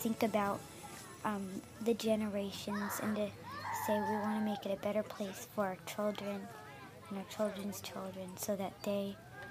think about the generations and to say we want to make it a better place for our children and our children's children so that they